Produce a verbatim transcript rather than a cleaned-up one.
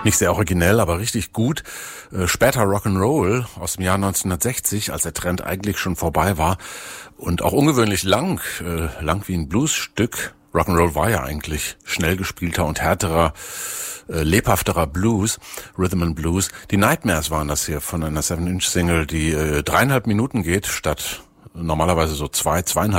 Nicht sehr originell, aber richtig gut. Äh, später Rock'n'Roll aus dem Jahr neunzehnhundertsechzig, als der Trend eigentlich schon vorbei war. Und auch ungewöhnlich lang, äh, lang wie ein Bluesstück. Rock'n'Roll war ja eigentlich schnell gespielter und härterer, äh, lebhafterer Blues, Rhythm and Blues. Die Nightmares waren das hier von einer Seven-Inch-Single, die äh, dreieinhalb Minuten geht, statt normalerweise so zwei, zweieinhalb